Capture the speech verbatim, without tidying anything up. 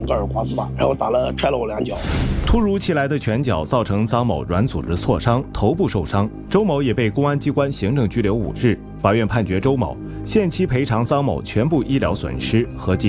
个耳刮子吧，然后打了踹了我两脚。 突如其来的拳脚造成臧某软组织挫伤，头部受伤。周某也被公安机关行政拘留五日。法院判决周某限期赔偿臧某全部医疗损失，合计